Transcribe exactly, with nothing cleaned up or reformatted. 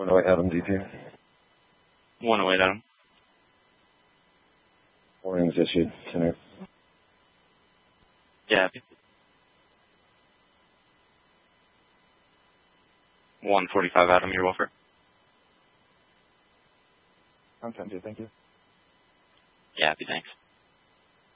one oh eight Adam D P. one oh eight Adam. Warnings issued. Center. Yeah. one forty-five Adam, your welfare. I'm ten two, thank you. Yeah, thanks.